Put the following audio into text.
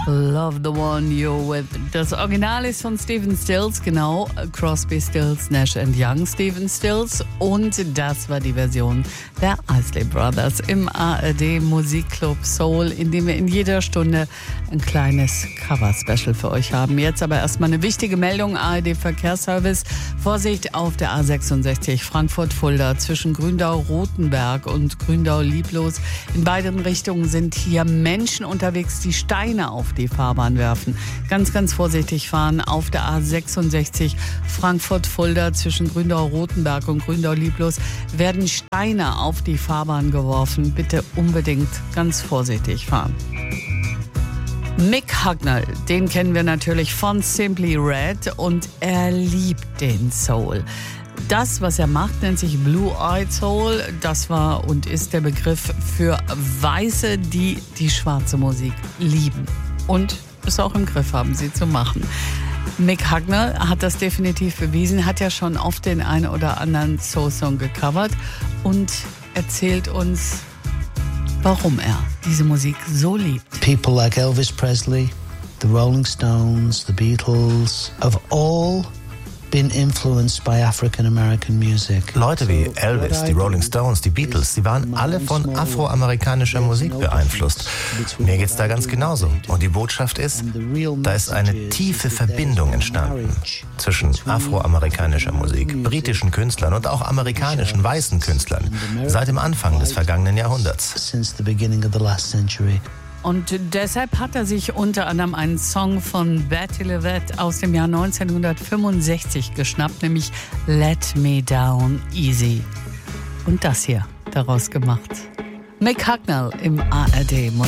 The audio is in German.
Love the one you're with. Das Original ist von Stephen Stills, genau. Crosby, Stills, Nash & Young, Stephen Stills. Und das war die Version der Isley Brothers im ARD Musikclub Soul, in dem wir in jeder Stunde ein kleines Cover-Special für euch haben. Jetzt aber erstmal eine wichtige Meldung. ARD Verkehrsservice. Vorsicht auf der A66 Frankfurt-Fulda zwischen Gründau-Rotenberg und Gründau-Lieblos. In beiden Richtungen sind hier Menschen unterwegs, die Steine auf die Fahrbahn werfen. Ganz, ganz vorsichtig fahren auf der A66 Frankfurt-Fulda zwischen Gründau-Rotenberg und Gründau-Lieblos werden Steine auf die Fahrbahn geworfen. Bitte unbedingt ganz vorsichtig fahren. Mick Hucknall, den kennen wir natürlich von Simply Red und er liebt den Soul. Das, was er macht, nennt sich Blue-Eyed Soul. Das war und ist der Begriff für Weiße, die die schwarze Musik lieben und es auch im Griff haben, sie zu machen. Mick Hucknall hat das definitiv bewiesen, hat ja schon oft den einen oder anderen Soul-Song gecovert und erzählt uns, warum er diese Musik so liebt. People like Elvis Presley, the Rolling Stones, the Beatles, have all been influenced by African American music. Leute wie Elvis, die Rolling Stones, die Beatles, die waren alle von afroamerikanischer Musik beeinflusst. Mir geht's da ganz genauso. Und die Botschaft ist, da ist eine tiefe Verbindung entstanden zwischen afroamerikanischer Musik, britischen Künstlern und auch amerikanischen weißen Künstlern seit dem Anfang des vergangenen Jahrhunderts. Und deshalb hat er sich unter anderem einen Song von Betty LaVette aus dem Jahr 1965 geschnappt, nämlich Let Me Down Easy. Und das hier daraus gemacht. Mick Hucknall im ARD